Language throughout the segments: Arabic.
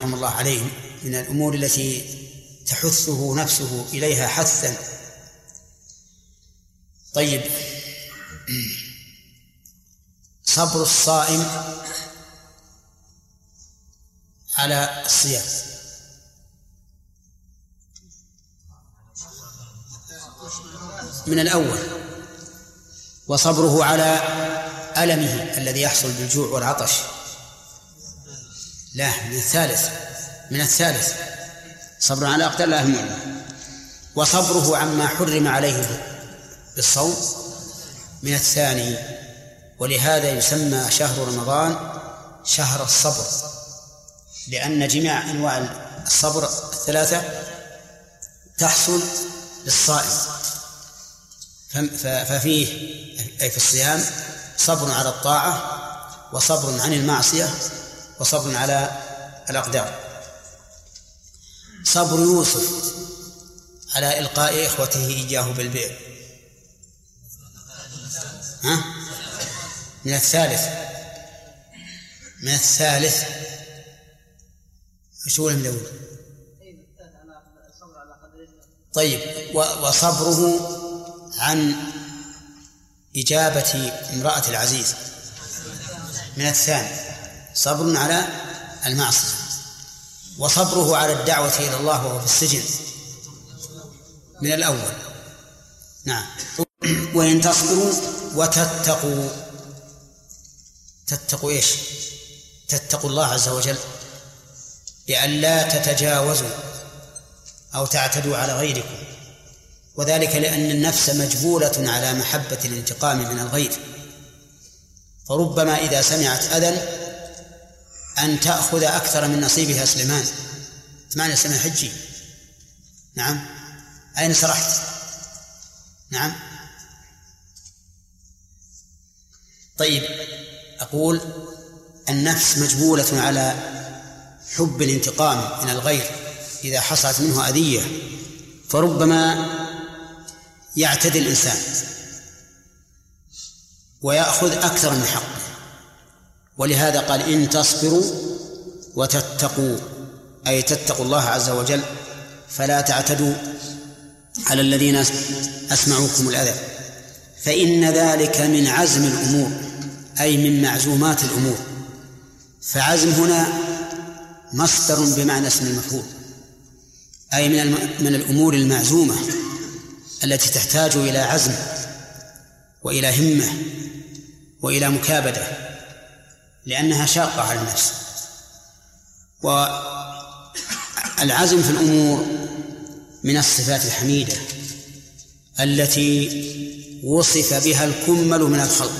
حرم الله عليه من الأمور التي تحثه نفسه إليها حثا. طيب، صبر الصائم على الصيام من الأول، وصبره على ألمه الذي يحصل بالجوع والعطش لا من الثالث صبر على أقدار الله المؤلم، وصبره عما حرم عليه بالصوم من الثاني. ولهذا يسمى شهر رمضان شهر الصبر، لأن جميع أنواع الصبر الثلاثة تحصل للصائم. ففيه أي في الصيام صبر على الطاعة، وصبر عن المعصية، وصبر على الأقدار. صبر يوسف على إلقاء إخوته إياه بالبئر من الثالث شو المدون. طيب، وصبره عن إجابة امرأة العزيز من الثاني، صبر على المعصية. وصبره على الدعوة إلى الله وهو في السجن من الأول. نعم. وإن تصبروا وتتقوا، تتقوا إيش؟ تتقوا الله عز وجل بأن لا تتجاوزوا أو تعتدوا على غيركم، وذلك لأن النفس مجبولة على محبة الانتقام من الغير، فربما إذا سمعت أذى أن تأخذ أكثر من نصيبها. سليمان سمعنا سمع حجي. نعم. أين سرحت؟ نعم. طيب، أقول النفس مجبولة على حب الانتقام من الغير إذا حصلت منه أذية، فربما يعتدي الإنسان ويأخذ أكثر من حقه. ولهذا قال إن تصبروا وتتقوا، أي تتقوا الله عز وجل فلا تعتدوا على الذين أسمعوكم الأذى، فإن ذلك من عزم الأمور، أي من معزومات الأمور. فعزم هنا مصدر بمعنى اسم المفعول، أي من الأمور المعزومة التي تحتاج إلى عزم وإلى همة وإلى مكابدة، لأنها شاقة على النفس. والعزم في الأمور من الصفات الحميدة التي وصف بها الكمل من الخلق.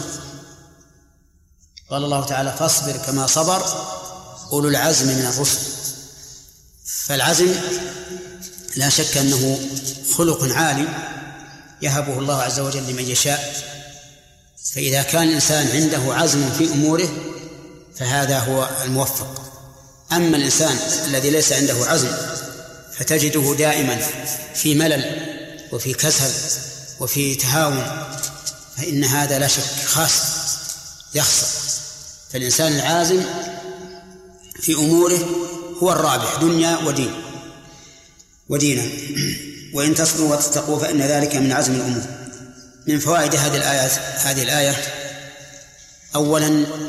قال الله تعالى فاصبر كما صبر أولو العزم من الرسل. فالعزم لا شك أنه خلق عالي يهبه الله عز وجل لمن يشاء، فإذا كان الإنسان عنده عزم في أموره فهذا هو الموفق. أما الإنسان الذي ليس عنده عزم فتجده دائما في ملل وفي كسل وفي تهاون، فإن هذا لا شك خاسر يخسر. فالإنسان العازم في أموره هو الرابح دنيا ودينا. وإن تصبروا وتتقوا فإن ذلك من عزم الأمور. من فوائد هذه الآية أولا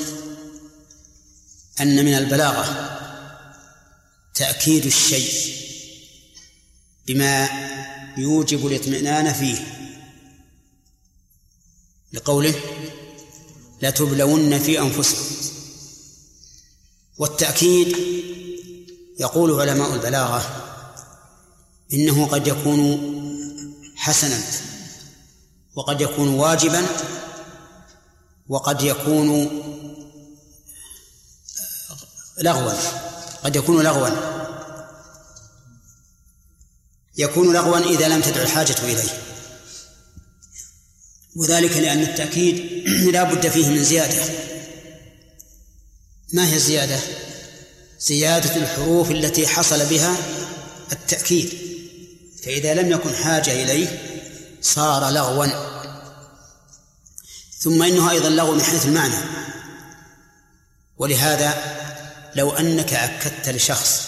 أن من البلاغة تأكيد الشيء بما يوجب الاطمئنان فيه، لقوله لتبلون في أنفسكم. والتأكيد يقول علماء البلاغة إنه قد يكون حسنا، وقد يكون واجبا، وقد يكون لغوا. قد يكون لغوا، يكون لغوا إذا لم تدع الحاجة إليه، وذلك لأن التأكيد لا بد فيه من زيادة. ما هي الزيادة؟ زيادة الحروف التي حصل بها التأكيد، فإذا لم يكن حاجة إليه صار لغوا. ثم إنه أيضا لغو من حيث المعنى. ولهذا لو أنك أكدت لشخص